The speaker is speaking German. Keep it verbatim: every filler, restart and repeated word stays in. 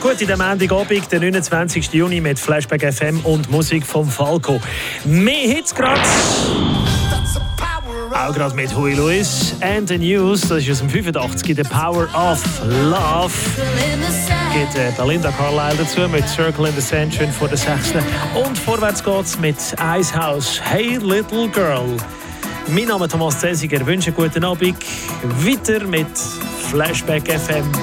gut in dem Montagabend, den neunundzwanzigsten Juni mit Flashback F M und Musik vom Falco. Mehr Hits gerade. Auch gerade mit Huey Lewis and the News. Das ist aus dem fünfundachtzig, The Power of Love. Geht äh, Belinda Carlisle dazu mit Circle in the Sand, schön vor der sechsten Und vorwärts geht's mit Icehouse, Hey Little Girl. Mein Name ist Thomas Zesiger, wünsche einen guten Abend. Weiter mit Flashback F M.